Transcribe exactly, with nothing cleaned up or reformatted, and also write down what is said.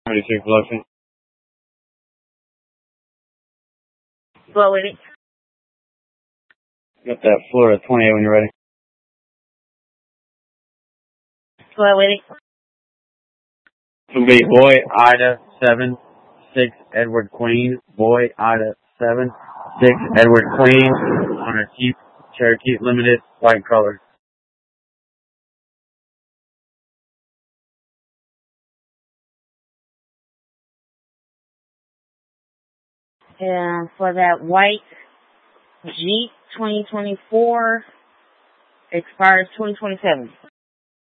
twenty-six Biloxi. Go with it. Got that Florida twenty-eight when you're ready. Go with it. It'll be Boy Ida seven six Edward Queen. Boy Ida seven six Edward Queen on a Jeep Cherokee Limited white color. And for that white Jeep twenty twenty-four, expires twenty twenty-seven.